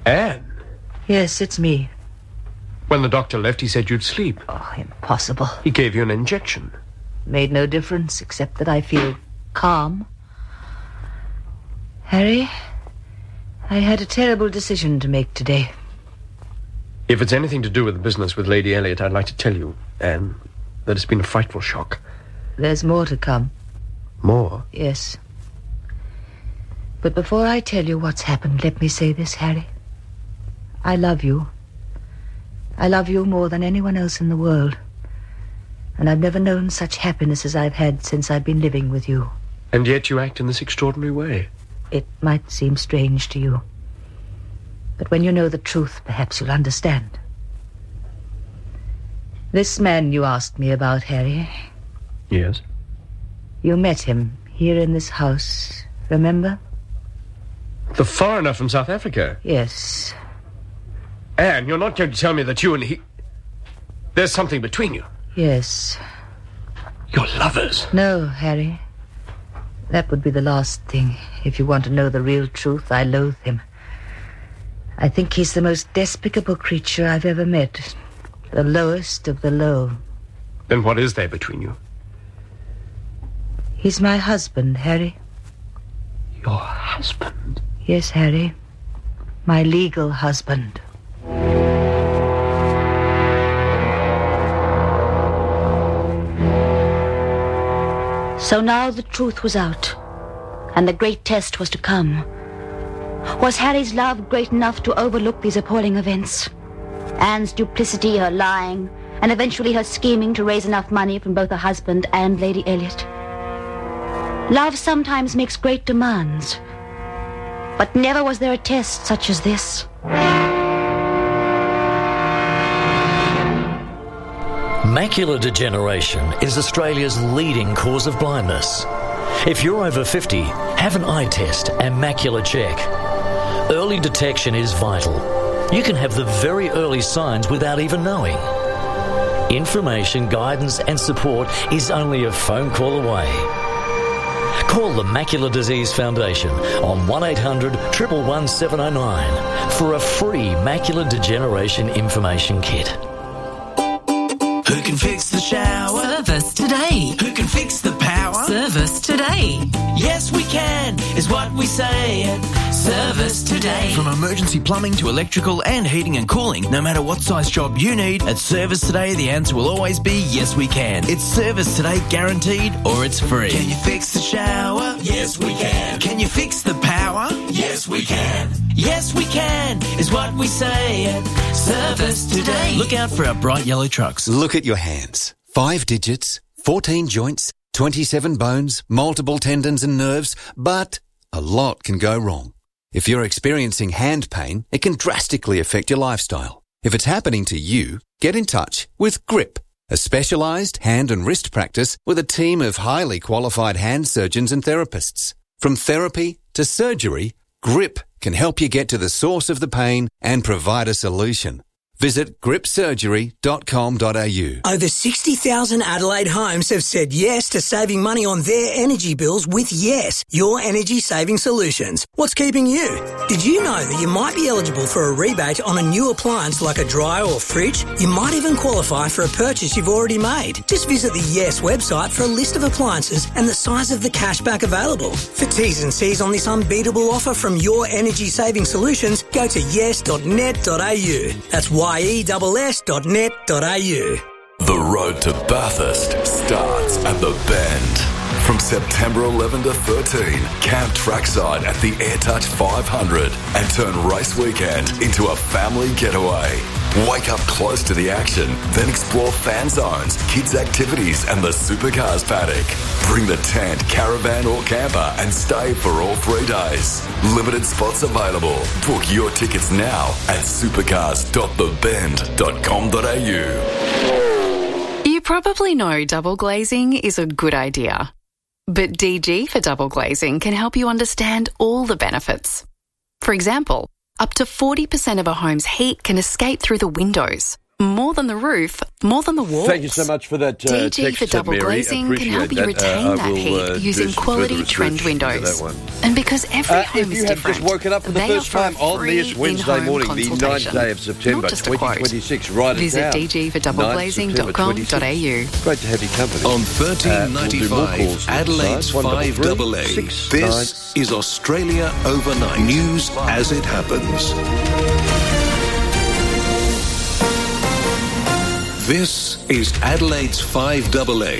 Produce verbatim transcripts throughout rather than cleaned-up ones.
Anne? Yes, it's me. When the doctor left, he said you'd sleep. Oh, impossible. He gave you an injection. Made no difference, except that I feel calm. Harry, I had a terrible decision to make today. If it's anything to do with the business with Lady Elliot, I'd like to tell you, Anne, that it's been a frightful shock. There's more to come. More? Yes. But before I tell you what's happened, let me say this, Harry. I love you. I love you more than anyone else in the world. And I've never known such happiness as I've had since I've been living with you. And yet you act in this extraordinary way. It might seem strange to you. But when you know the truth, perhaps you'll understand. This man you asked me about, Harry. Yes? You met him here in this house, remember? The foreigner from South Africa? Yes. Anne, you're not going to tell me that you and he... There's something between you. Yes. You're lovers. No, Harry. That would be the last thing. If you want to know the real truth, I loathe him. I think he's the most despicable creature I've ever met. The lowest of the low. Then what is there between you? He's my husband, Harry. Your husband? Yes, Harry. My legal husband. So now the truth was out, and the great test was to come. Was Harry's love great enough to overlook these appalling events? Anne's duplicity, her lying, and eventually her scheming to raise enough money from both her husband and Lady Elliot. Love sometimes makes great demands, but never was there a test such as this. Macular degeneration is Australia's leading cause of blindness. If you're over fifty, have an eye test and macular check. Early detection is vital. You can have the very early signs without even knowing. Information, guidance and support is only a phone call away. Call the Macular Disease Foundation on one eight hundred, one one one, seven oh nine for a free macular degeneration information kit. Who can fix the shower? Service today. Who can fix the power? Service today. Yes, we can, is what we say at Service Today. From emergency plumbing to electrical and heating and cooling, no matter what size job you need, at Service Today the answer will always be yes, we can. It's Service Today guaranteed or it's free. Can you fix the shower? Yes, we can. Can you fix the power? Yes, we can. Yes, we can, is what we say at Service Today. Look out for our bright yellow trucks. Look at your hands. Five digits, fourteen joints, twenty-seven bones, multiple tendons and nerves, but a lot can go wrong. If you're experiencing hand pain, it can drastically affect your lifestyle. If it's happening to you, get in touch with Grip, a specialised hand and wrist practice with a team of highly qualified hand surgeons and therapists. From therapy to surgery, Grip can help you get to the source of the pain and provide a solution. Visit grip surgery dot com dot a u. Over sixty thousand Adelaide homes have said yes to saving money on their energy bills with Yes, your energy saving solutions. What's keeping you? Did you know that you might be eligible for a rebate on a new appliance like a dryer or fridge? You might even qualify for a purchase you've already made. Just visit the Yes website for a list of appliances and the size of the cashback available. For T's and C's on this unbeatable offer from your energy saving solutions, go to yes dot net dot a u. That's Y E S S dot net dot a u. The road to Bathurst starts at the Bend. From September eleventh to thirteenth, camp trackside at the AirTouch five hundred and turn race weekend into a family getaway. Wake up close to the action, then explore fan zones, kids' activities and the supercars paddock. Bring the tent, caravan or camper and stay for all three days. Limited spots available. Book your tickets now at supercars dot the bend dot com dot a u. You probably know double glazing is a good idea. But D G for double glazing can help you understand all the benefits. For example, up to forty percent of a home's heat can escape through the windows, More than the roof, more than the walls. Thank you so much for that uh, D G text, for double Mary. glazing can help you that. retain uh, that will, heat uh, using quality trend windows. And because every uh, home if is you have different, just woken up for the they first offer time a on free this Wednesday in-home morning, the ninth consultation. day of September Not just a quote. twenty twenty-six, right it Visit down. d g for double glazing dot com dot a u. Great to have your company. On thirteen ninety-five, uh, Adelaide's five double A. This is Australia Overnight. News as it happens. This is Adelaide's five double A.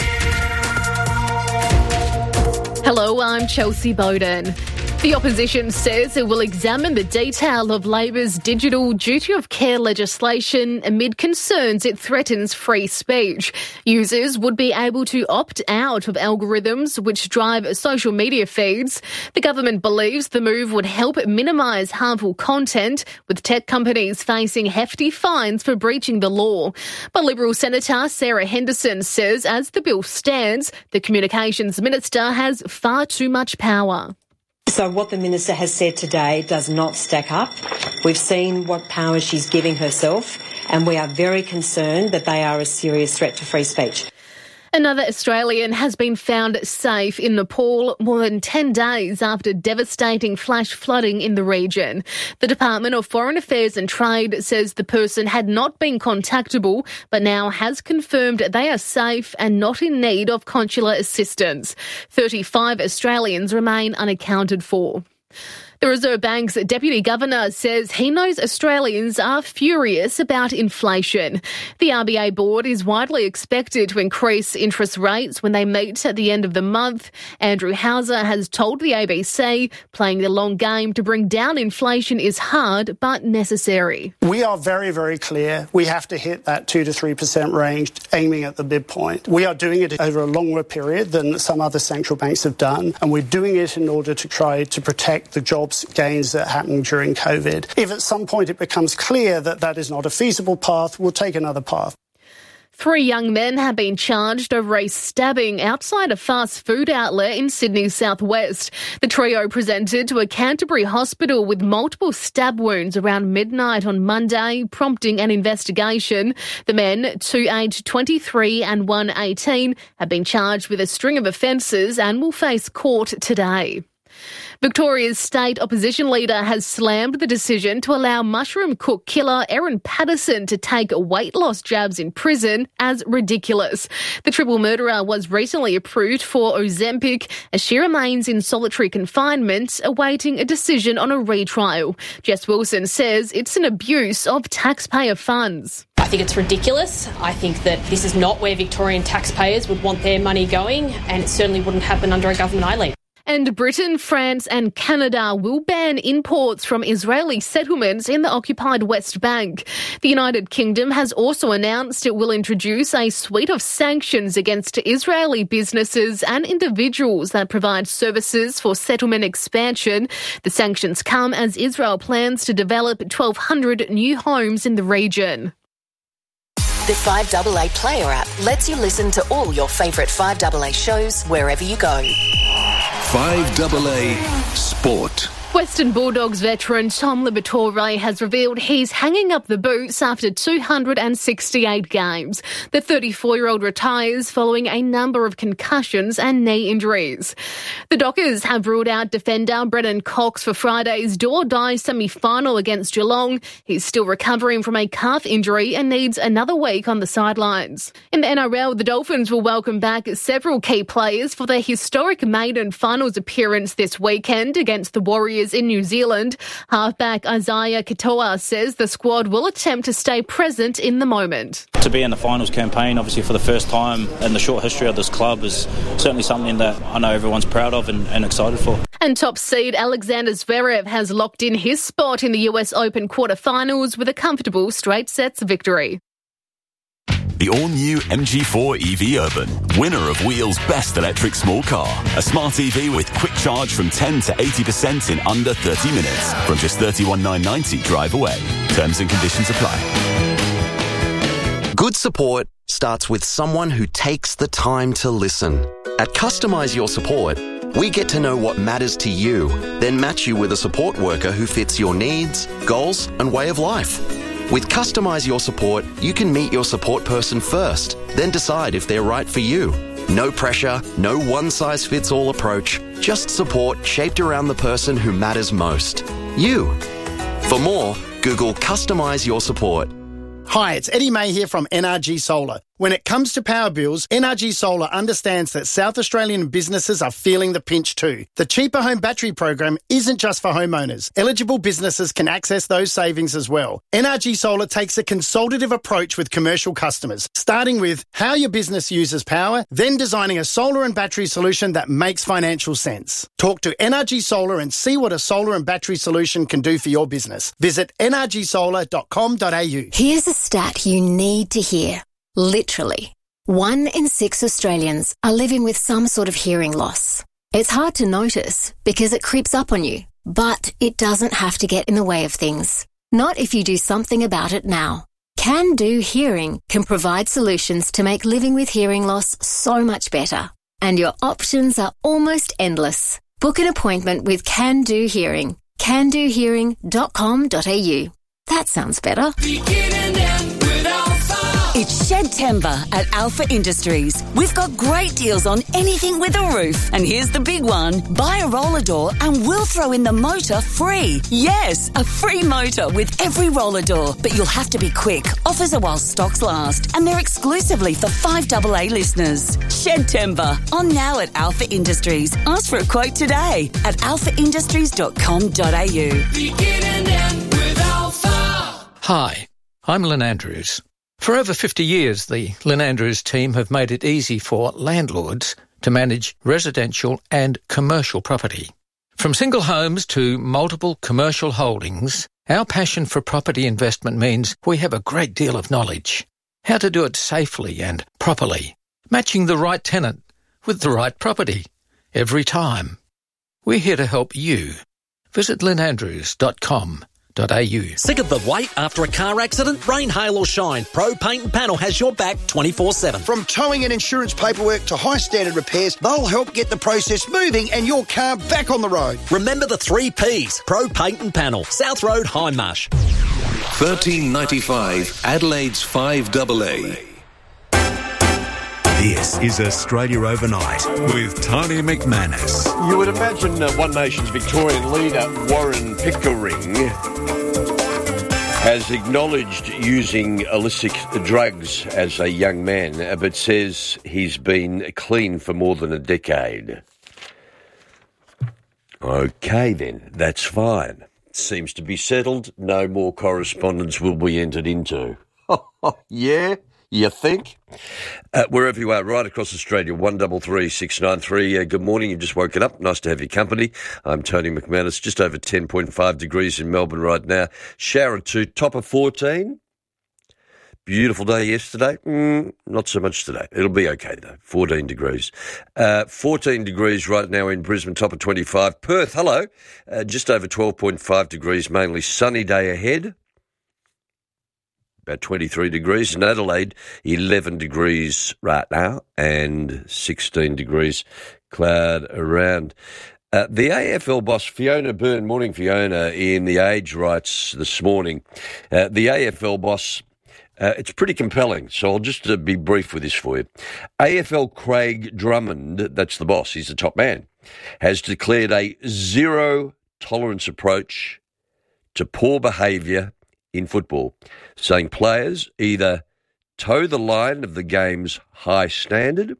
Hello, I'm Chelsea Bowden. The opposition says it will examine the detail of Labor's digital duty of care legislation amid concerns it threatens free speech. Users would be able to opt out of algorithms which drive social media feeds. The government believes the move would help minimise harmful content, with tech companies facing hefty fines for breaching the law. But Liberal Senator Sarah Henderson says as the bill stands, the Communications Minister has far too much power. So what the Minister has said today does not stack up. We've seen what power she's giving herself, and we are very concerned that they are a serious threat to free speech. Another Australian has been found safe in Nepal more than ten days after devastating flash flooding in the region. The Department of Foreign Affairs and Trade says the person had not been contactable, but now has confirmed they are safe and not in need of consular assistance. thirty-five Australians remain unaccounted for. The Reserve Bank's Deputy Governor says he knows Australians are furious about inflation. The R B A board is widely expected to increase interest rates when they meet at the end of the month. Andrew Hauser has told the A B C playing the long game to bring down inflation is hard but necessary. We are very, very clear. We have to hit that two to three percent range, aiming at the midpoint. We are doing it over a longer period than some other central banks have done, and we're doing it in order to try to protect the jobs gains that happened during COVID. If at some point it becomes clear that that is not a feasible path, we'll take another path. Three young men have been charged over a stabbing outside a fast food outlet in Sydney's southwest. The trio presented to a Canterbury hospital with multiple stab wounds around midnight on Monday, prompting an investigation. The men, two aged twenty-three and one eighteen, have been charged with a string of offences and will face court today. Victoria's state opposition leader has slammed the decision to allow mushroom cook killer Erin Patterson to take weight loss jabs in prison as ridiculous. The triple murderer was recently approved for Ozempic as she remains in solitary confinement, awaiting a decision on a retrial. Jess Wilson says it's an abuse of taxpayer funds. I think it's ridiculous. I think that this is not where Victorian taxpayers would want their money going, and it certainly wouldn't happen under a government I lead. And Britain, France and Canada will ban imports from Israeli settlements in the occupied West Bank. The United Kingdom has also announced it will introduce a suite of sanctions against Israeli businesses and individuals that provide services for settlement expansion. The sanctions come as Israel plans to develop twelve hundred new homes in the region. The five double A Player app lets you listen to all your favourite five double A shows wherever you go. five double A Sport. Western Bulldogs veteran Tom Liberatore has revealed he's hanging up the boots after two hundred sixty-eight games. The thirty-four-year-old retires following a number of concussions and knee injuries. The Dockers have ruled out defender Brennan Cox for Friday's do-or-die semi-final against Geelong. He's still recovering from a calf injury and needs another week on the sidelines. In the N R L, the Dolphins will welcome back several key players for their historic maiden finals appearance this weekend against the Warriors in New Zealand. Halfback Isaiah Katoa says the squad will attempt to stay present in the moment. To be in the finals campaign, obviously for the first time in the short history of this club, is certainly something that I know everyone's proud of and, and excited for. And top seed Alexander Zverev has locked in his spot in the U S Open quarterfinals with a comfortable straight sets victory. The all-new M G four E V Urban, winner of Wheel's best electric small car. A smart E V with quick charge from ten to eighty percent in under thirty minutes. From just thirty-one thousand nine hundred ninety drive away. Terms and conditions apply. Good support starts with someone who takes the time to listen. At Customise Your Support, we get to know what matters to you, then match you with a support worker who fits your needs, goals, and way of life. With Customise Your Support, you can meet your support person first, then decide if they're right for you. No pressure, no one-size-fits-all approach, just support shaped around the person who matters most. You. For more, Google Customise Your Support. Hi, it's Eddie May here from N R G Solar. When it comes to power bills, N R G Solar understands that South Australian businesses are feeling the pinch too. The Cheaper Home Battery program isn't just for homeowners. Eligible businesses can access those savings as well. N R G Solar takes a consultative approach with commercial customers, starting with how your business uses power, then designing a solar and battery solution that makes financial sense. Talk to N R G Solar and see what a solar and battery solution can do for your business. Visit n r g solar dot com dot a u. Here's a stat you need to hear. Literally, one in six Australians are living with some sort of hearing loss. It's hard to notice because it creeps up on you, but it doesn't have to get in the way of things. Not if you do something about it now. Can Do Hearing can provide solutions to make living with hearing loss so much better. And your options are almost endless. Book an appointment with Can Do Hearing. can do hearing dot com dot a u. That sounds better. It's Shedtember at Alpha Industries. We've got great deals on anything with a roof. And here's the big one. Buy a roller door and we'll throw in the motor free. Yes, a free motor with every roller door. But you'll have to be quick. Offers are while stocks last. And they're exclusively for five double A listeners. Shedtember. On now at Alpha Industries. Ask for a quote today at alpha industries dot com dot a u. Beginning and with Alpha. Hi, I'm Lynn Andrews. For over fifty years, the Lynn Andrews team have made it easy for landlords to manage residential and commercial property. From single homes to multiple commercial holdings, our passion for property investment means we have a great deal of knowledge. How to do it safely and properly, matching the right tenant with the right property every time. We're here to help you. Visit lynn andrews dot com. .au. Sick of the wait after a car accident? Rain, hail or shine, Pro Paint and Panel has your back twenty-four seven. From towing and insurance paperwork to high standard repairs, they'll help get the process moving and your car back on the road. Remember the three P's. Pro Paint and Panel, South Road, Hindmarsh. thirteen ninety-five, Adelaide's five double A. This is Australia Overnight with Tony McManus. You would imagine uh, One Nation's Victorian leader, Warren Pickering, has acknowledged using illicit drugs as a young man, uh, but says he's been clean for more than a decade. OK, then, that's fine. Seems to be settled. No more correspondence will be entered into. Yeah? You think? Uh, wherever you are, right across Australia, one double three six nine three. Uh, good morning. You've just woken up. Nice to have your company. I'm Tony McManus. Just over ten point five degrees in Melbourne right now. Shower two, top of fourteen. Beautiful day yesterday. Mm, not so much today. It'll be okay though. fourteen degrees. Uh, fourteen degrees right now in Brisbane, top of twenty-five. Perth, hello. Uh, just over twelve point five degrees, mainly sunny day ahead. About twenty-three degrees. In Adelaide, eleven degrees right now and sixteen degrees cloud around. Uh, the A F L boss, Fiona Byrne, morning Fiona, in The Age writes this morning, uh, the A F L boss, uh, it's pretty compelling, so I'll just uh, be brief with this for you. A F L Craig Drummond, that's the boss, he's the top man, has declared a zero-tolerance approach to poor behaviour in football, saying players either toe the line of the game's high standard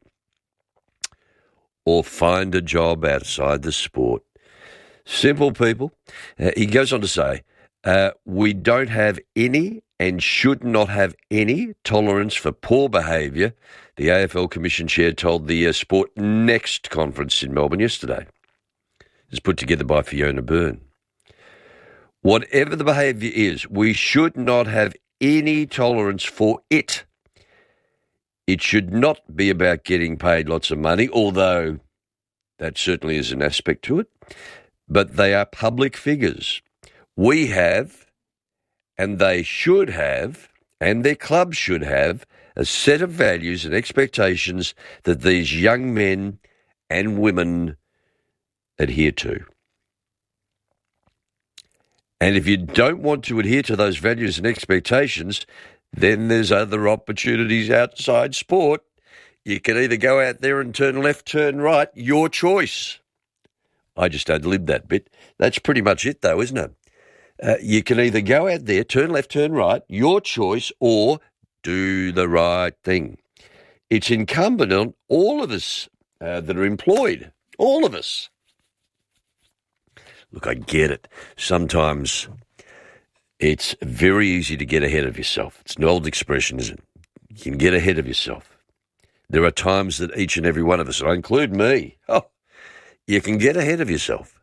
or find a job outside the sport. Simple, people. Uh, he goes on to say, uh, we don't have any and should not have any tolerance for poor behaviour, the A F L Commission Chair told the uh, Sport Next conference in Melbourne yesterday. It's put together by Fiona Byrne. Whatever the behaviour is, we should not have any tolerance for it. It should not be about getting paid lots of money, although that certainly is an aspect to it. But they are public figures. We have, and they should have, and their clubs should have, a set of values and expectations that these young men and women adhere to. And if you don't want to adhere to those values and expectations, then there's other opportunities outside sport. You can either go out there and turn left, turn right, your choice. I just ad-libbed that bit. That's pretty much it, though, isn't it? Uh, you can either go out there, turn left, turn right, your choice, or do the right thing. It's incumbent on all of us uh, that are employed, all of us. Look, I get it. Sometimes it's very easy to get ahead of yourself. It's an old expression, isn't it? You can get ahead of yourself. There are times that each and every one of us, and I include me, oh, you can get ahead of yourself.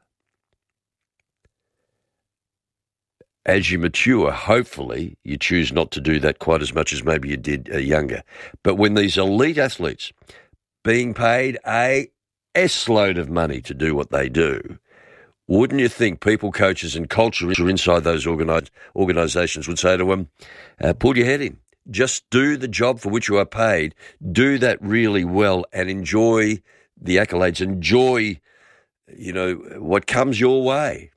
As you mature, hopefully, you choose not to do that quite as much as maybe you did uh, younger. But when these elite athletes being paid a S-load of money to do what they do, wouldn't you think people, coaches and culture inside those organi- organisations would say to them, uh, pull your head in, just do the job for which you are paid, do that really well and enjoy the accolades, enjoy, you know, what comes your way.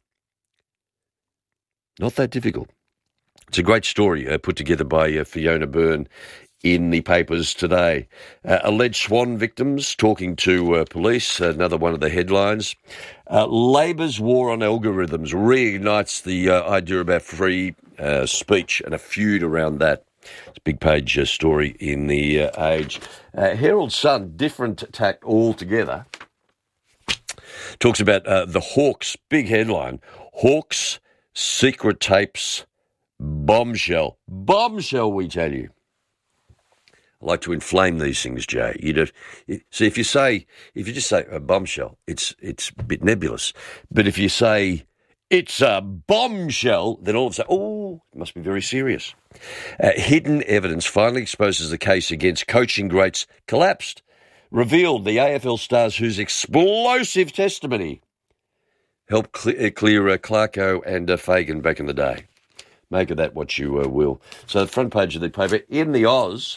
Not that difficult. It's a great story uh, put together by uh, Fiona Byrne in the papers today. Uh, alleged Swan victims talking to uh, police, another one of the headlines. Uh, Labor's war on algorithms reignites the uh, idea about free uh, speech and a feud around that. It's a big page uh, story in the uh, Age. Uh, Herald Sun, different tack altogether, talks about uh, the Hawks, big headline, Hawks secret tapes bombshell. Bombshell, we tell you. I like to inflame these things, Jay. You know, see, if you say, if you just say a bombshell, it's it's a bit nebulous. But if you say it's a bombshell, then all of a sudden, oh, it must be very serious. Uh, hidden evidence finally exposes the case against coaching greats collapsed. Revealed the A F L stars whose explosive testimony helped clear, clear uh, Clarko and uh, Fagan back in the day. Make of that what you uh, will. So the front page of the paper, in the Oz,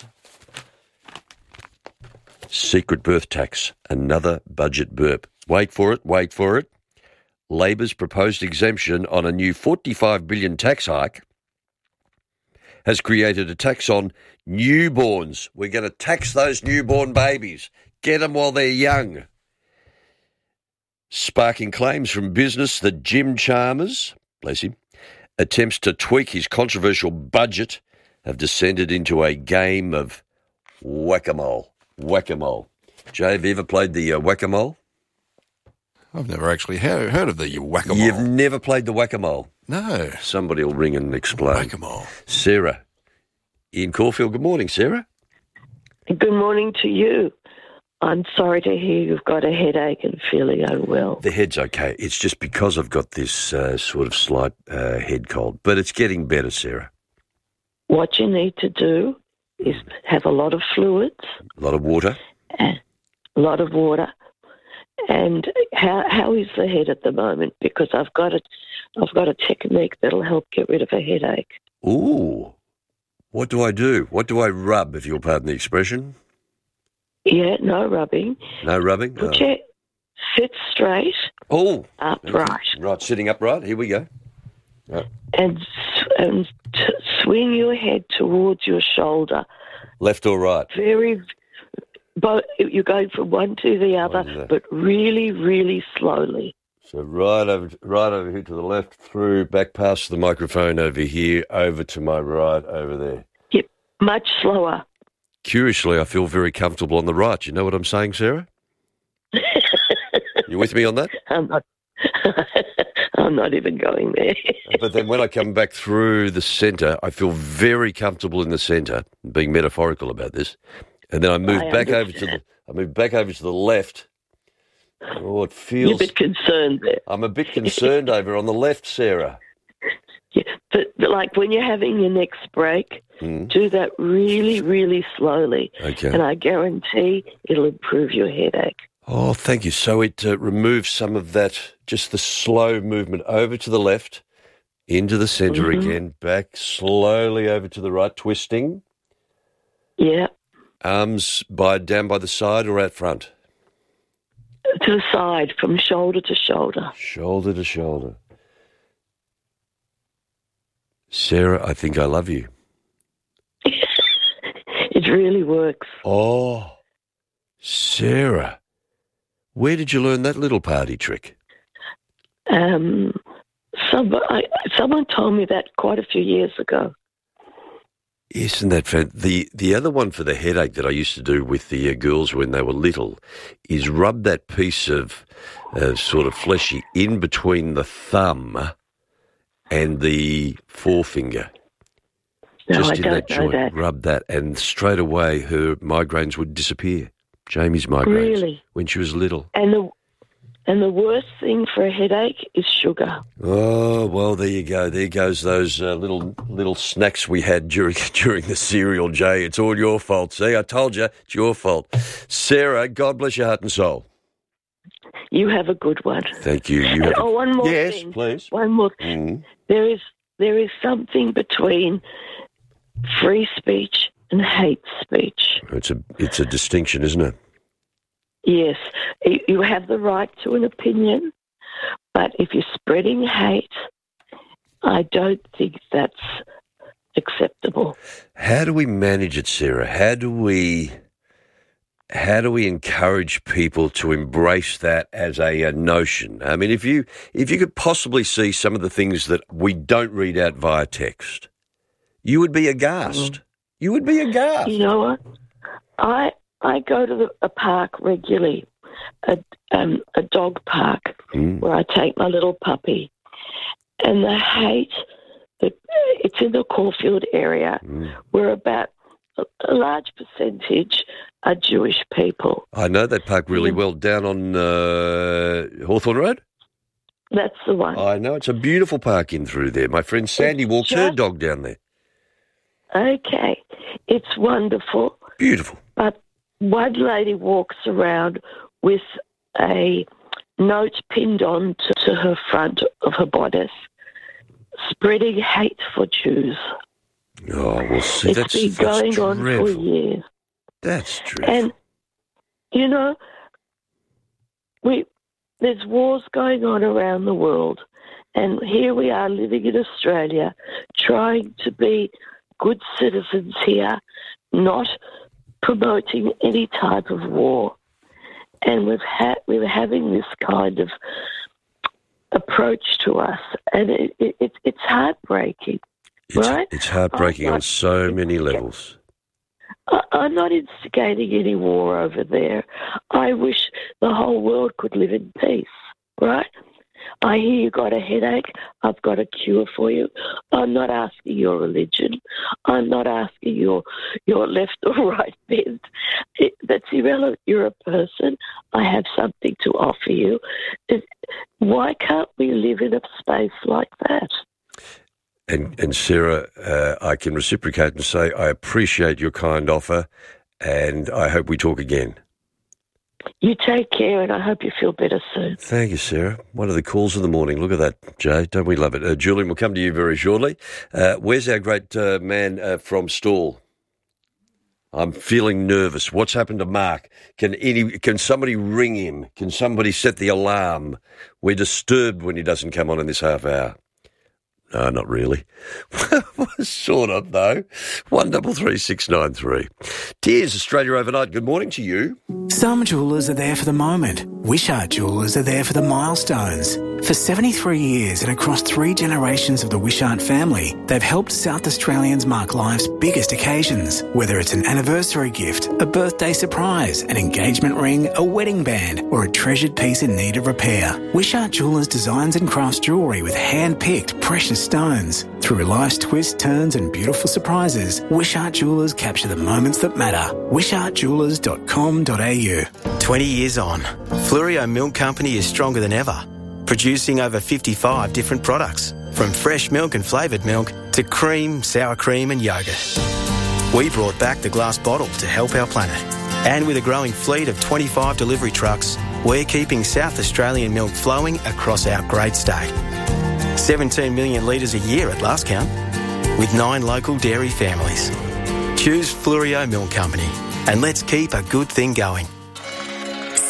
secret birth tax, another budget burp. Wait for it, wait for it. Labor's proposed exemption on a new forty-five billion dollars tax hike has created a tax on newborns. We're going to tax those newborn babies. Get them while they're young. Sparking claims from business that Jim Chalmers, bless him, attempts to tweak his controversial budget have descended into a game of whack-a-mole. Whack-a-mole. Jay, have you ever played the uh, whack-a-mole? I've never actually heard, heard of the whack-a-mole. You've never played the whack-a-mole? No. Somebody will ring and explain. Whack-a-mole. Sarah in Caulfield. Good morning, Sarah. Good morning to you. I'm sorry to hear you've got a headache and feeling unwell. The head's okay. It's just because I've got this uh, sort of slight uh, head cold. But it's getting better, Sarah. What you need to do is have a lot of fluids. A lot of water. A lot of water. And how how is the head at the moment? Because I've got a, I've got a technique that'll help get rid of a headache. Ooh. What do I do? What do I rub, if you'll pardon the expression? Yeah, no rubbing. No rubbing? Put Oh. your, sit straight. Oh. Upright. Right, sitting upright. Here we go. Right. And, s- and t- swing your head towards your shoulder. Left or right? Very, but you're going from one to the other, but really, really slowly. So right over, right over here to the left, through, back past the microphone over here, over to my right, over there. Yep, much slower. Curiously, I feel very comfortable on the right. You know what I'm saying, Sarah? You with me on that? I'm not. I'm not even going there. But then when I come back through the centre, I feel very comfortable in the centre, being metaphorical about this. And then I move I back over understand. to the I move back over to the left. Oh, it feels You're a bit concerned there. I'm a bit concerned over on the left, Sarah. Yeah, but, but like when you're having your next break, Mm. do that really, really slowly. Okay. And I guarantee it'll improve your headache. Oh, thank you. So it uh, removes some of that, just the slow movement over to the left, into the centre Mhm. again, back slowly over to the right, twisting. Yeah, Arms by down by the side or out front? to the side, from shoulder to shoulder. Shoulder to shoulder. Sarah, I think I love you. It really works. Oh, Sarah, where did you learn that little party trick? Um, some, I, someone told me that quite a few years ago. Isn't that fan- the the other one for the headache that I used to do with the uh, girls when they were little is rub that piece of uh, sort of fleshy in between the thumb and the forefinger. No, Just I in don't that know joint, that. rub that, and straight away her migraines would disappear. Jamie's migraines Really? when she was little. And the and the worst thing for a headache is sugar. Oh, well, there you go. There goes those uh, little little snacks we had during during the cereal, Jay. It's all your fault. See, I told you, it's your fault. Sarah, God bless your heart and soul. You have a good one. Thank you. You And, have oh, a- one more yes, thing. please. One more. Mm. There is there is something between free speech and hate speech. It's a it's a distinction, isn't it? Yes, you you have the right to an opinion, but if you're spreading hate, I don't think that's acceptable. How do we manage it, Sarah? How do we how do we encourage people to embrace that as a, a notion? I mean, if you if you could possibly see some of the things that we don't read out via text, you would be aghast. You would be aghast. You know what? I I go to the, a park regularly, a um, a dog park, Mm. where I take my little puppy, and the hate that it's in the Caulfield area, where about a, a large percentage are Jewish people. I know that park really well down on uh, Hawthorne Road. That's the one. I know, it's a beautiful park in through there. My friend Sandy walks her just- dog down there. Okay, it's wonderful. Beautiful. But one lady walks around with a note pinned on to, to her front of her bodice, spreading hate for Jews. Oh, well, see, It's that's, been that's going on for dreadful. years. That's dreadful. And, you know, we there's wars going on around the world, and here we are living in Australia, trying to be good citizens here, not promoting any type of war. And we've had we're having this kind of approach to us, and it, it, it, it's heartbreaking, It's, right? it's heartbreaking I'm on not- so many levels. I- I'm not instigating any war over there. I wish the whole world could live in peace, right? I hear you got a headache. I've got a cure for you. I'm not asking your religion. I'm not asking your your left or right bent. It, that's irrelevant. You're a person. I have something to offer you. It, why can't we live in a space like that? And, and Sarah, uh, I can reciprocate and say I appreciate your kind offer, and I hope we talk again. You take care, and I hope you feel better soon. Thank you, Sarah. One of the calls of the morning. Look at that, Jay. Don't we love it? Uh, Julian, we'll come to you very shortly. Uh, where's our great uh, man uh, from Stawell? I'm feeling nervous. What's happened to Mark? Can any? Can somebody ring him? Can somebody set the alarm? We're disturbed when he doesn't come on in this half hour. No, not really. Sort of, though. One double three six nine three. Tears Australia Overnight. Good morning to you. Some jewellers are there for the moment. Wishart Jewellers are there for the milestones. For seventy-three years and across three generations of the Wishart family, they've helped South Australians mark life's biggest occasions. Whether it's an anniversary gift, a birthday surprise, an engagement ring, a wedding band, or a treasured piece in need of repair, Wishart Jewellers designs and crafts jewellery with hand-picked precious stones. Through life's twists, turns and beautiful surprises, Wishart Jewellers capture the moments that matter. wishart jewellers dot com dot a u. twenty years on, Fluorio Milk Company is stronger than ever, producing over fifty-five different products, from fresh milk and flavoured milk to cream, sour cream and yoghurt. We brought back the glass bottle to help our planet. And with a growing fleet of twenty-five delivery trucks, we're keeping South Australian milk flowing across our great state. seventeen million litres a year at last count, with nine local dairy families. Choose Fluorio Milk Company, and let's keep a good thing going.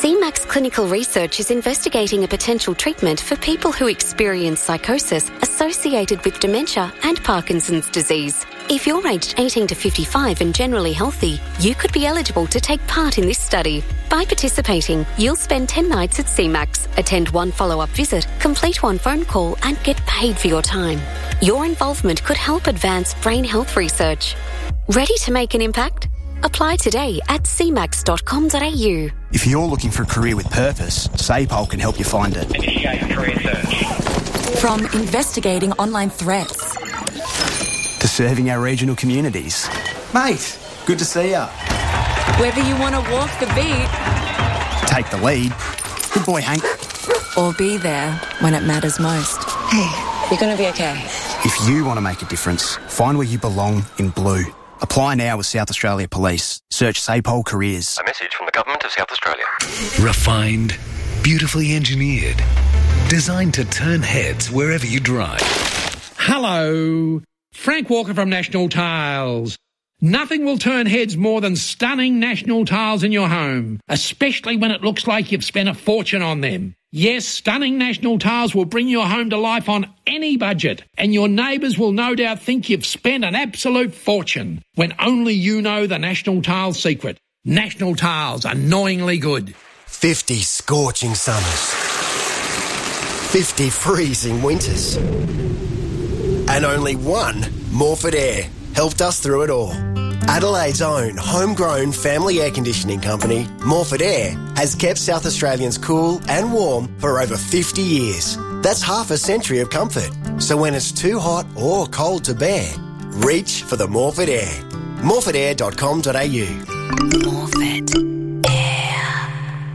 C MAX Clinical Research is investigating a potential treatment for people who experience psychosis associated with dementia and Parkinson's disease. If you're aged eighteen to fifty-five and generally healthy, you could be eligible to take part in this study. By participating, you'll spend ten nights at C MAX, attend one follow-up visit, complete one phone call and get paid for your time. Your involvement could help advance brain health research. Ready to make an impact? Apply today at c max dot com dot a u. If you're looking for a career with purpose, SAPOL can help you find it. Initiate career search. From investigating online threats to serving our regional communities. Mate, good to see ya. Whether you want to walk the beat, take the lead. Good boy, Hank. Or be there when it matters most. Hey, you're going to be okay. If you want to make a difference, find where you belong in blue. Apply now with South Australia Police. Search SAPOL Careers. A message from the Government of South Australia. Refined, beautifully engineered, designed to turn heads wherever you drive. Hello, Frank Walker from National Tiles. Nothing will turn heads more than stunning National Tiles in your home, especially when it looks like you've spent a fortune on them. Yes, stunning National Tiles will bring your home to life on any budget, and your neighbours will no doubt think you've spent an absolute fortune, when only you know the National Tiles secret. National Tiles, annoyingly good. fifty scorching summers. fifty freezing winters. And only one Morford Air helped us through it all. Adelaide's own homegrown family air conditioning company, Morford Air, has kept South Australians cool and warm for over fifty years. That's half a century of comfort. So when it's too hot or cold to bear, reach for the Morford Air. morford air dot com dot a u. Morford Air.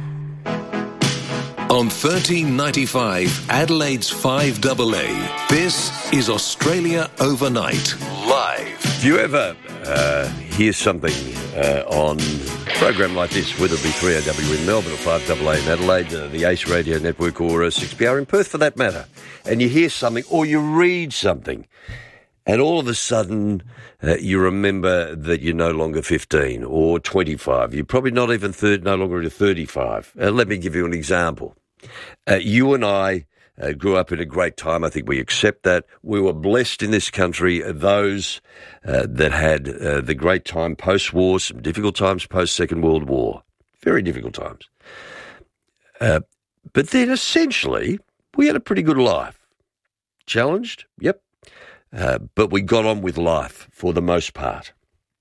On thirteen ninety-five, Adelaide's five double A, this is Australia Overnight, live. Do you ever uh, hear something uh, on a program like this, whether it be three O W in Melbourne or five double A in Adelaide, uh, the Ace Radio Network or uh, six B R in Perth for that matter, and you hear something or you read something, and all of a sudden uh, you remember that you're no longer fifteen or twenty-five. You're probably not even third, no longer thirty-five. Uh, let me give you an example. Uh, you and I Uh, grew up in a great time. I think we accept that. We were blessed in this country, uh, those uh, that had uh, the great time post-war, some difficult times post-Second World War. Very difficult times. Uh, but then essentially, we had a pretty good life. Challenged? Yep. Uh, but we got on with life for the most part.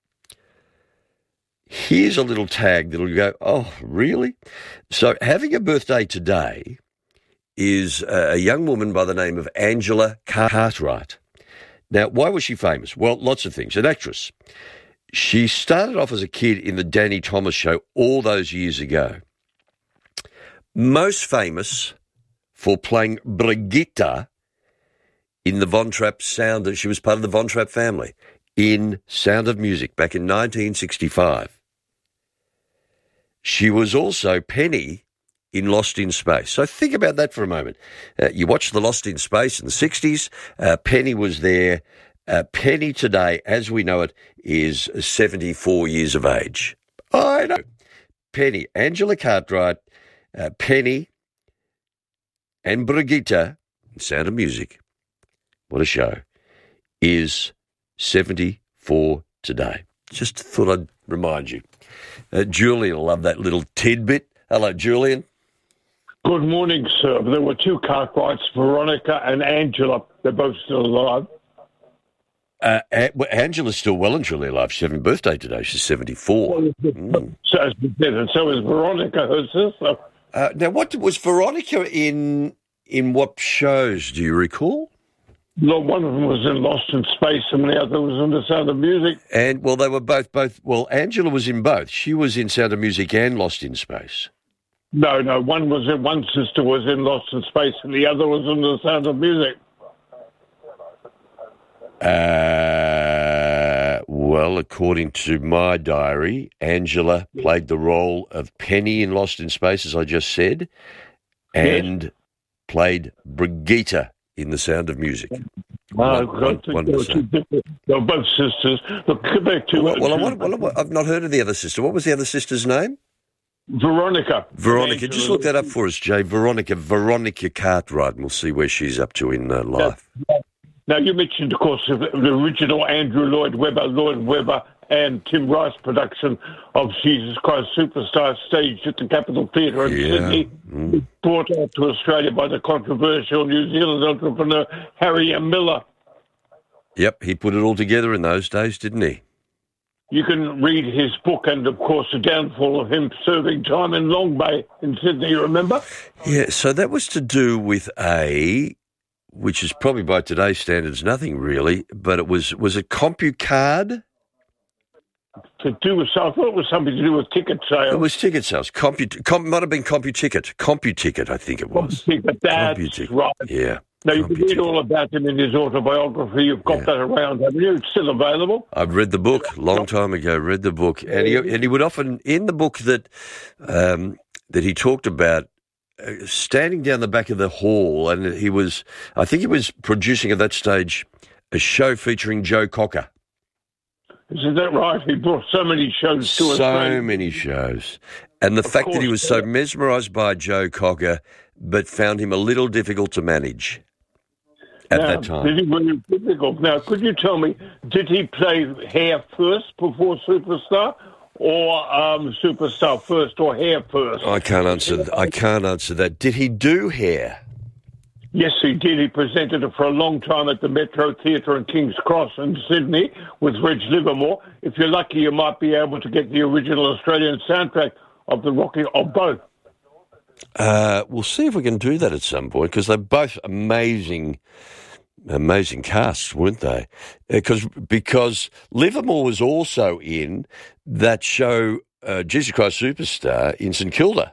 Here's a little tag that'll go, oh, really? So having a birthday today is a young woman by the name of Angela Cartwright. Now, why was she famous? Well, lots of things. An actress. She started off as a kid in the Danny Thomas Show all those years ago. Most famous for playing Brigitte in the Von Trapp Sound. She was part of the Von Trapp family in Sound of Music back in nineteen sixty-five. She was also Penny in Lost in Space. So think about that for a moment. Uh, you watch the Lost in Space in the sixties. Uh, Penny was there. Uh, Penny today, as we know it, is seventy-four years of age. I know. Penny, Angela Cartwright, uh, Penny, and Brigitte, Sound of Music, what a show, is seventy-four today. Just thought I'd remind you. Uh, Julian will love that little tidbit. Hello, Julian. Good morning, sir. There were two Cartwrights, Veronica and Angela. They're both still alive. Uh, A- well, Angela's still well and truly alive. She's having a birthday today. She's seventy-four. Mm. So, and so is Veronica, her sister. Uh, now, what was Veronica in? In what shows do you recall? No, one of them was in Lost in Space, and the other was in The Sound of Music. And well, they were both both. Well, Angela was in both. She was in Sound of Music and Lost in Space. No, no. One was in. One sister was in Lost in Space, and the other was in The Sound of Music. Uh, well, according to my diary, Angela played the role of Penny in Lost in Space, as I just said, and yes. played Brigitte in The Sound of Music. Uh, one, one, one They're both sisters. Look, come back to well, well, I want, well, I've not heard of the other sister. What was the other sister's name? Veronica. Veronica, just look that up for us, Jay. Veronica, Veronica Cartwright, and we'll see where she's up to in uh, life. Now, now, you mentioned, of course, the, the original Andrew Lloyd Webber, Lloyd Webber and Tim Rice production of Jesus Christ Superstar, staged at the Capitol Theatre in Yeah. Sydney, Mm. brought out to Australia by the controversial New Zealand entrepreneur Harry M. Miller. Yep, he put it all together in those days, didn't he? You can read his book and, of course, the downfall of him serving time in Long Bay in Sydney, you remember? Yeah, so that was to do with a, which is probably by today's standards nothing really, but it was, was it CompuCard? To do with, I thought it was something to do with ticket sales. It was ticket sales. Compu, com, might have been CompuTicket. CompuTicket, I think it was. CompuTicket, that's CompuTicket. right. Yeah. Now, you can read all about him in his autobiography. You've got that around, haven't you? It's still available. I've read the book a long time ago. Read the book, and he and he would often in the book that um, that he talked about uh, standing down the back of the hall, and he was, I think he was producing at that stage a show featuring Joe Cocker. Isn't that right? He brought so many shows to us. So many shows, and the fact that he was so mesmerised by Joe Cocker, but found him a little difficult to manage. At now, that time. Did he really difficult? Now, could you tell me, did he play Hair first before Superstar, or um, Superstar first, or Hair first? I can't answer. I can't answer that. Did he do Hair? Yes, he did. He presented it for a long time at the Metro Theatre in King's Cross in Sydney with Reg Livermore. If you're lucky, you might be able to get the original Australian soundtrack of the Rocky of both. Uh, we'll see if we can do that at some point, because they're both amazing, amazing casts, weren't they? Because because Livermore was also in that show, uh, Jesus Christ Superstar, in St Kilda.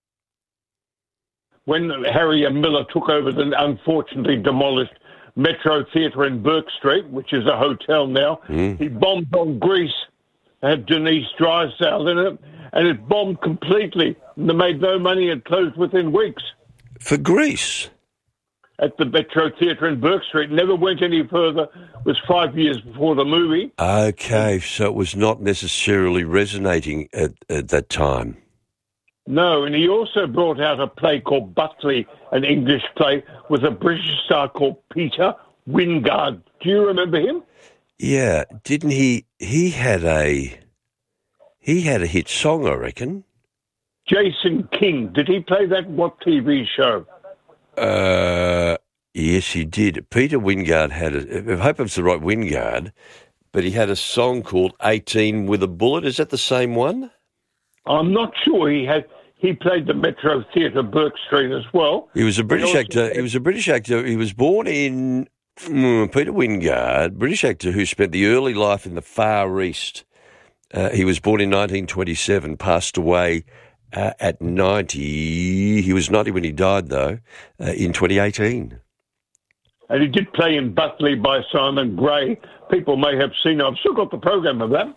When Harry M. Miller took over the unfortunately demolished Metro Theatre in Burke Street, which is a hotel now, Mm. he bombed on Greece, had Denise Drysdale in it, and it bombed completely. And they made no money and closed within weeks. For Greece? At the Metro Theatre in Burke Street. Never went any further. It was five years before the movie. Okay, so it was not necessarily resonating at, at that time. No, and he also brought out a play called Buckley, an English play, with a British star called Peter Wingard. Do you remember him? Yeah, didn't he? He had a he had a hit song, I reckon. Jason King. Did he play that? What T V show? Uh, yes, he did. Peter Wingard had a, I hope it's the right Wingard, but he had a song called eighteen with a Bullet. Is that the same one? I'm not sure. He had. He played the Metro Theatre, Burke Street, as well. He was a British He also actor. He was a British actor. He was born in mm, Peter Wingard, British actor who spent the early life in the Far East. Uh, he was born in nineteen twenty-seven, passed away uh, at ninety. He was ninety when he died, though, uh, in twenty eighteen. And he did play in Buckley by Simon Gray. People may have seen it. I've still got the program of that.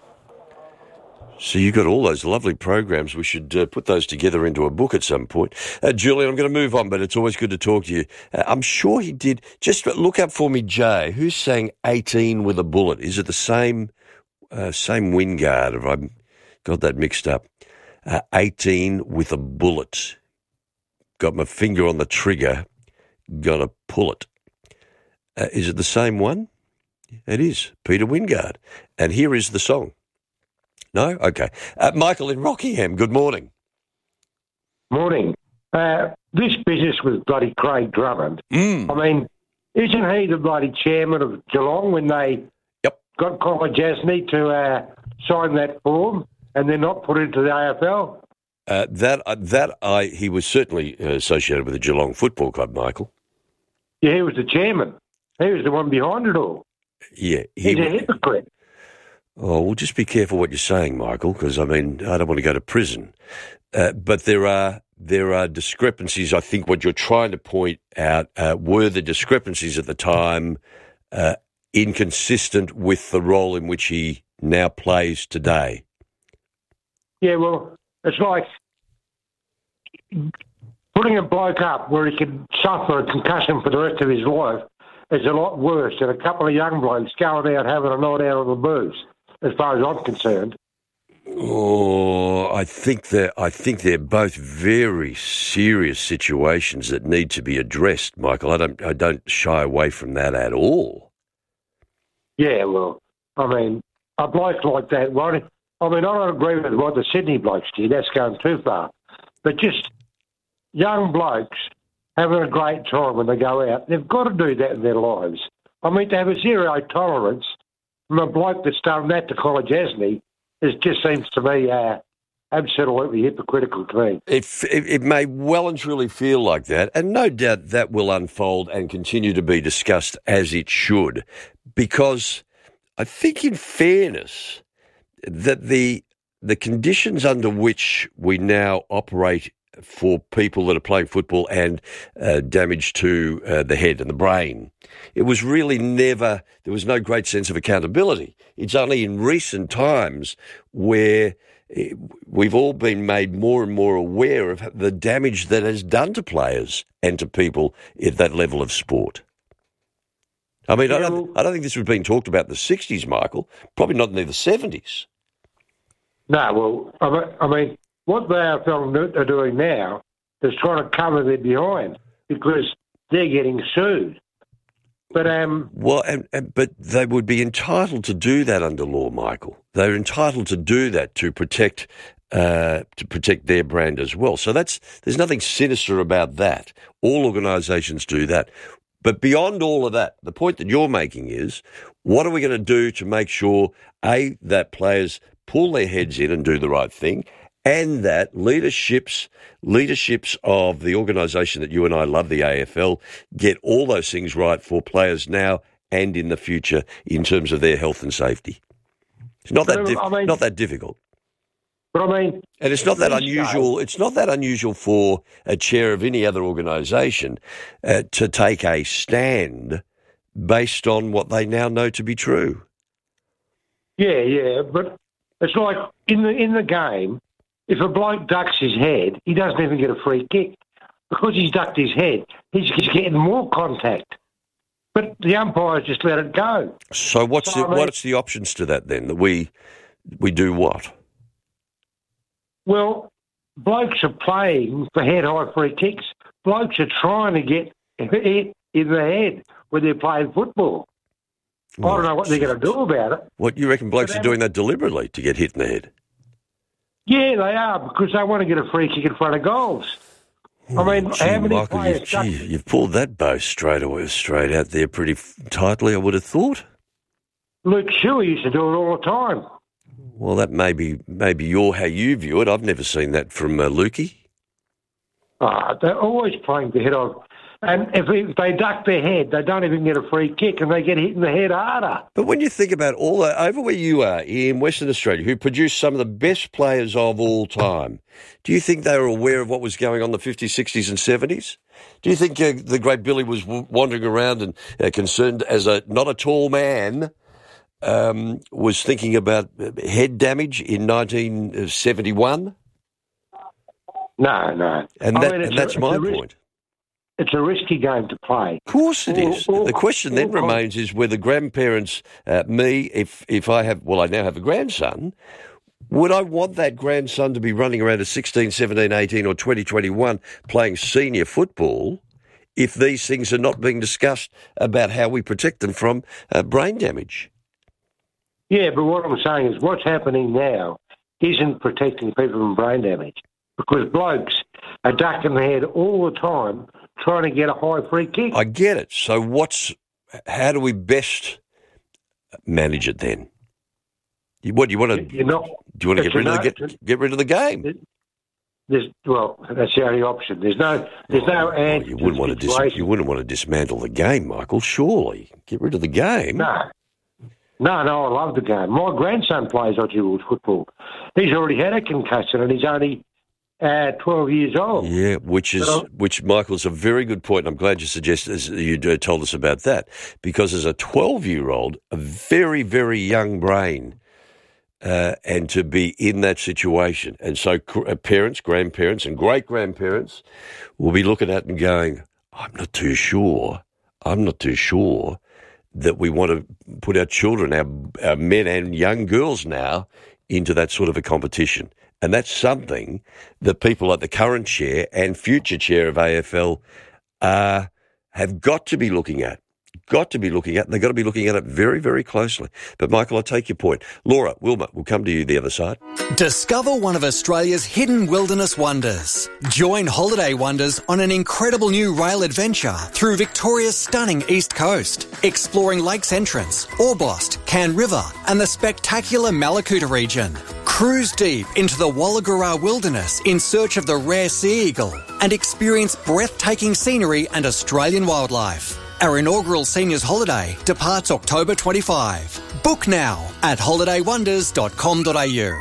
So you've got all those lovely programs. We should uh, put those together into a book at some point. Uh, Julian, I'm going to move on, but it's always good to talk to you. Uh, I'm sure he did. Just look up for me, Jay. Who sang eighteen with a Bullet? Is it the same uh, same Wingard? Have I got that mixed up? Uh, eighteen with a Bullet. Got my finger on the trigger. Got to pull it. Uh, is it the same one? It is. Peter Wingard. And here is the song. No? Okay. Uh, Michael in Rockingham, good morning. Morning. Uh, this business with bloody Craig Drummond, mm. I mean, isn't he the bloody chairman of Geelong when they yep. got Colin Jasny to uh, sign that form and they're not put into the A F L? Uh, that, uh, that I he was certainly uh, associated with the Geelong Football Club, Michael. Yeah, he was the chairman. He was the one behind it all. Yeah. He, He's a hypocrite. Oh, well, just be careful what you're saying, Michael, because, I mean, I don't want to go to prison. Uh, but there are there are discrepancies. I think what you're trying to point out uh, were the discrepancies at the time uh, inconsistent with the role in which he now plays today. Yeah, well, it's like putting a bloke up where he can suffer a concussion for the rest of his life is a lot worse than a couple of young blokes going out having a night out on the booze, as far as I'm concerned. Oh, I think they're, I think they're both very serious situations that need to be addressed, Michael. I don't, I don't shy away from that at all. Yeah, well, I mean, a bloke like that, right? I mean, I don't agree with what the Sydney blokes did. That's going too far. But just young blokes having a great time when they go out, they've got to do that in their lives. I mean, to have a zero tolerance from a bloke that's done that to college, hasn't he? It just seems to me uh, absolutely hypocritical to me. It, it, it may well and truly feel like that, and no doubt that will unfold and continue to be discussed as it should, because I think, in fairness, that the the conditions under which we now operate for people that are playing football and uh, damage to uh, the head and the brain, it was really never, there was no great sense of accountability. It's only in recent times where we've all been made more and more aware of the damage that has done to players and to people at that level of sport. I mean, I don't, I don't think this was being talked about in the sixties, Michael, probably not in the seventies. No, well, I mean, I mean what the A F L are doing now is trying to cover their behind because they're getting sued. But um, well, and, and, but they would be entitled to do that under law, Michael. They're entitled to do that to protect uh, to protect their brand as well. So that's there's nothing sinister about that. All organisations do that. But beyond all of that, the point that you're making is, what are we going to do to make sure, A, that players pull their heads in and do the right thing, and that leaderships leaderships of the organisation that you and I love, the A F L, get all those things right for players now and in the future in terms of their health and safety. It's not that dif- I mean, not that difficult. But I mean, and it's not that unusual. It's not that unusual for a chair of any other organisation uh, to take a stand based on what they now know to be true. Yeah, yeah, but it's like in the in the game, if a bloke ducks his head, he doesn't even get a free kick because he's ducked his head. He's, he's getting more contact, but the umpires just let it go. So what's so, the I mean, what's the options to that then? That we we do what? Well, blokes are playing for head-high free kicks. Blokes are trying to get hit in the head when they're playing football. Oh, I don't know what they're going to do about it. What, you reckon blokes are doing that deliberately to get hit in the head? Yeah, they are, because they want to get a free kick in front of goals. Oh, I mean, gee, how many Michael, players... You've, gee, you've pulled that bow straight away, straight out there pretty tightly, I would have thought. Luke Shuey used to do it all the time. Well, that may be maybe your how you view it. I've never seen that from uh, Lukey. Oh, they're always playing the head of, and if, if they duck their head, they don't even get a free kick, and they get hit in the head harder. But when you think about all that, over where you are in Western Australia, who produced some of the best players of all time, do you think they were aware of what was going on in the fifties, sixties, and seventies? Do you think uh, the great Billy was w- wandering around and uh, concerned as a not a tall man? Um, was thinking about head damage in nineteen seventy-one? No, no. And, I that, mean, and that's a, my risk, point. It's a risky game to play. Of course it is. All, all, the question all, then all, remains is whether grandparents, uh, me, if, if I have, well, I now have a grandson, would I want that grandson to be running around at sixteen, seventeen, eighteen or twenty, twenty-one playing senior football if these things are not being discussed about how we protect them from uh, brain damage? Yeah, but what I'm saying is what's happening now isn't protecting people from brain damage because blokes are ducking their head all the time trying to get a high free kick. I get it. So what's how do we best manage it then? What do you want to? You're not, do you want to get rid of the get, get rid of the game? There's, well, that's the only option. There's no, there's no oh, answer. You wouldn't want to dis, you wouldn't want to dismantle the game, Michael. Surely, get rid of the game. No. No, no, I love the game. My grandson plays Aussie rules football. He's already had a concussion and he's only uh, twelve years old. Yeah, which is so, which, Michael's a very good point. I'm glad you suggested you told us about that because as a twelve-year-old, a very, very young brain, uh, and to be in that situation, and so parents, grandparents, and great-grandparents will be looking at it and going, "I'm not too sure. I'm not too sure." That we want to put our children, our, our men and young girls now, into that sort of a competition. And that's something that people like the current chair and future chair of A F L uh, have got to be looking at. Got to be looking at. They've got to be looking at it very, very closely. But, Michael, I take your point. Laura, Wilma, we'll come to you the other side. Discover one of Australia's hidden wilderness wonders. Join Holiday Wonders on an incredible new rail adventure through Victoria's stunning east coast, exploring Lakes Entrance, Orbost, Can River and the spectacular Malakuta region. Cruise deep into the Wallagura wilderness in search of the rare sea eagle and experience breathtaking scenery and Australian wildlife. Our inaugural seniors holiday departs October twenty-fifth. Book now at holiday wonders dot com dot a u.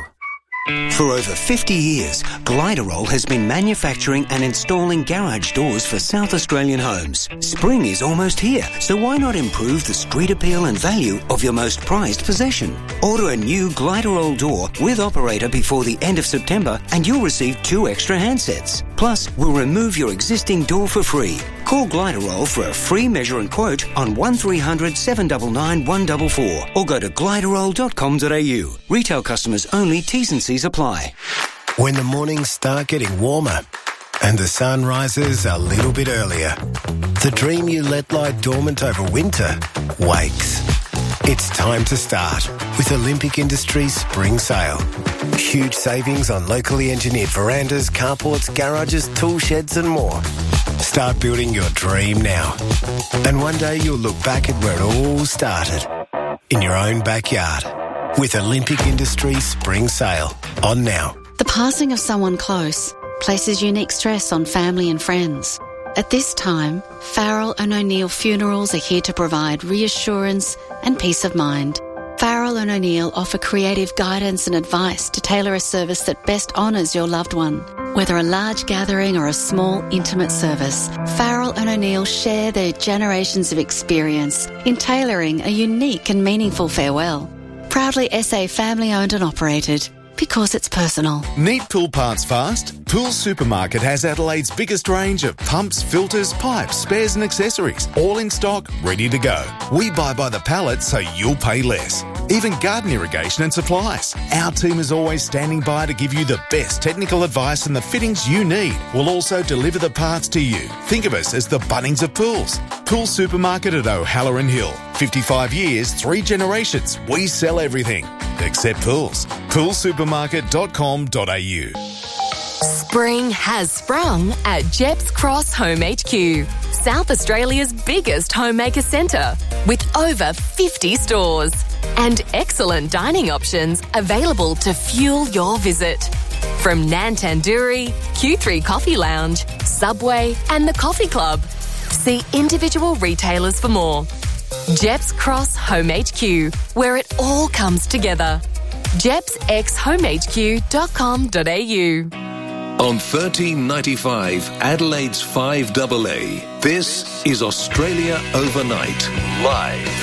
For over fifty years, Gliderol has been manufacturing and installing garage doors for South Australian homes. Spring is almost here, so why not improve the street appeal and value of your most prized possession? Order a new Gliderol door with operator before the end of September and you'll receive two extra handsets. Plus, we'll remove your existing door for free. Call Gliderol for a free measure and quote on one three hundred, seven nine nine, one four four or go to gliderol dot com dot a u. Retail customers only, T's and C's apply. When the mornings start getting warmer and the sun rises a little bit earlier, the dream you let lie dormant over winter wakes. It's time to start with Olympic Industries Spring Sale. Huge savings on locally engineered verandas, carports, garages, tool sheds and more. Start building your dream now. And one day you'll look back at where it all started, in your own backyard. With Olympic Industries Spring Sale on now. The passing of someone close places unique stress on family and friends. At this time, Farrell and O'Neill Funerals are here to provide reassurance and peace of mind. Farrell and O'Neill offer creative guidance and advice to tailor a service that best honours your loved one. Whether a large gathering or a small, intimate service, Farrell and O'Neill share their generations of experience in tailoring a unique and meaningful farewell. Proudly S A family-owned and operated, because it's personal. Need pool parts fast? Pool Supermarket has Adelaide's biggest range of pumps, filters, pipes, spares and accessories, all in stock, ready to go. We buy by the pallet so you'll pay less. Even garden irrigation and supplies. Our team is always standing by to give you the best technical advice and the fittings you need. We'll also deliver the parts to you. Think of us as the Bunnings of pools. Pool Supermarket at O'Halloran Hill. fifty-five years, three generations. We sell everything except pools. pool supermarket dot com dot a u. Spring has sprung at Jeps Cross Home H Q, South Australia's biggest homemaker centre, with over fifty stores and excellent dining options available to fuel your visit. From Nan Tandoori, Q three Coffee Lounge, Subway and the Coffee Club. See individual retailers for more. Jeps Cross Home H Q, where it all comes together. jeps x home h q dot com dot a u. On thirteen ninety-five, Adelaide's five A A, this is Australia Overnight, live.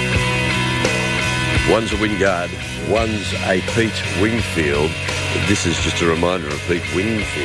One's a Wingard, one's a Pete Wingfield. This is just a reminder of Pete Wingfield.